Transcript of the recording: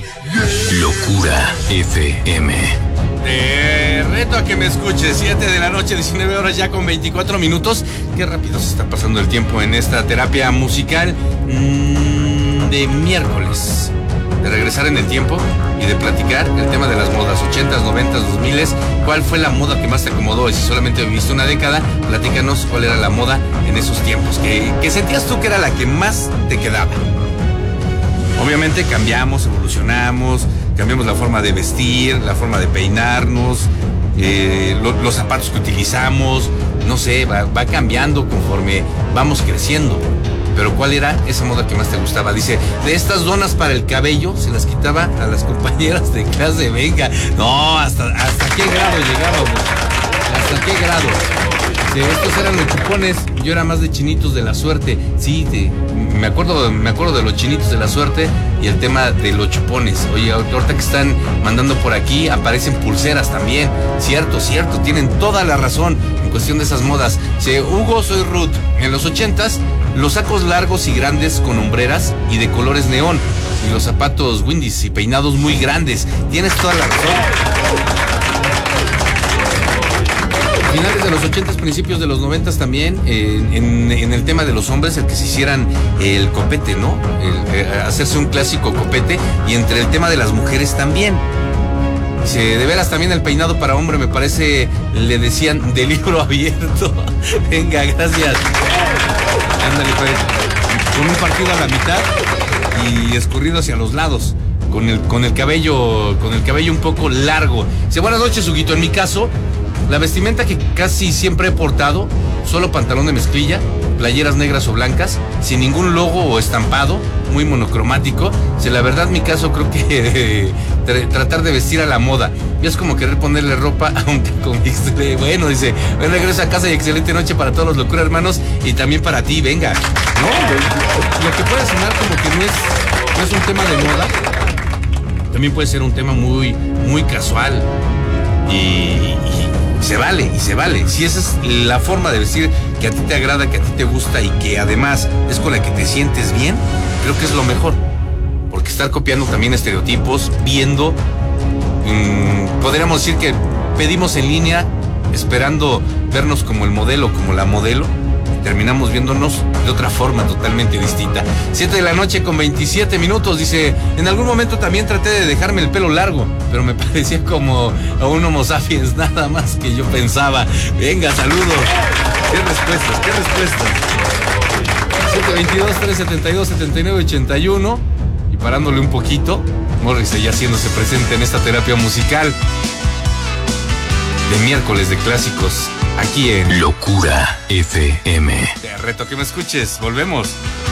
Locura FM. Te reto a que me escuches. 7 de la noche, 19 horas ya con 24 minutos. Qué rápido se está pasando el tiempo en esta terapia musical de miércoles. De regresar en el tiempo y de platicar el tema de las modas 80s, 90s, 2000s. ¿Cuál fue la moda que más te acomodó? Y si solamente viviste una década, platícanos cuál era la moda en esos tiempos. ¿Qué sentías tú que era la que más te quedaba? Obviamente cambiamos, evolucionamos, cambiamos la forma de vestir, la forma de peinarnos, los zapatos que utilizamos, no sé, va cambiando conforme vamos creciendo. Pero ¿cuál era esa moda que más te gustaba? Dice, de estas donas para el cabello se las quitaba a las compañeras de clase. Venga, no, ¿hasta qué grado llegábamos? ¿Hasta qué grado? Estos eran los chupones, yo era más de chinitos de la suerte. Sí, me acuerdo de los chinitos de la suerte y el tema de los chupones. Oye, ahorita que están mandando por aquí, aparecen pulseras también. Cierto, tienen toda la razón en cuestión de esas modas. Hugo, soy Ruth. En los 80s, los sacos largos y grandes con hombreras y de colores neón. Y los zapatos Windys y peinados muy grandes. Tienes toda la razón. Finales de los 80s, principios de los 90s también, en el tema de los hombres, el que se hicieran el copete, ¿no? Hacerse un clásico copete, y entre el tema de las mujeres también. De veras también el peinado para hombre, me parece, le decían de libro abierto. Venga, gracias. Ándale, pues, con un partido a la mitad y escurrido hacia los lados, con el cabello un poco largo. Dice, buenas noches, Huguito. En mi caso, la vestimenta que casi siempre he portado, solo pantalón de mezclilla, playeras negras o blancas, sin ningún logo o estampado, muy monocromático. La verdad, mi caso, creo que tratar de vestir a la moda. Y es como querer ponerle ropa a un comiste. Bueno, dice, regreso a casa y excelente noche para todos los Locura hermanos y también para ti, venga. No, lo que puede sonar como que no es un tema de moda, también puede ser un tema muy, muy casual. Y se vale. Si esa es la forma de vestir que a ti te agrada, que a ti te gusta y que además es con la que te sientes bien, creo que es lo mejor. Porque estar copiando también estereotipos, viendo, podríamos decir que pedimos en línea esperando vernos como el modelo, como la modelo, terminamos viéndonos de otra forma totalmente distinta. 7 de la noche con 27 minutos, dice, en algún momento también traté de dejarme el pelo largo, pero me parecía como a un homo sapiens, nada más que yo pensaba. Venga, saludos. ¿Qué respuestas? 722-372-7981 y parándole un poquito, Morrissey ya haciéndose presente en esta terapia musical de miércoles de clásicos, aquí en Locura FM. Te reto que me escuches, volvemos.